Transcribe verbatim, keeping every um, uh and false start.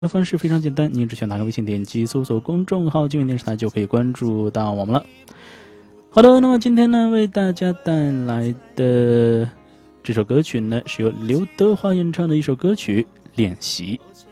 的方式非常简单，您只需要打开微信，点击搜索公众号“金源电视台”就可以关注到我们了。好的，那么今天呢，为大家带来的这首歌曲呢，是由刘德华演唱的一首歌曲《练习》。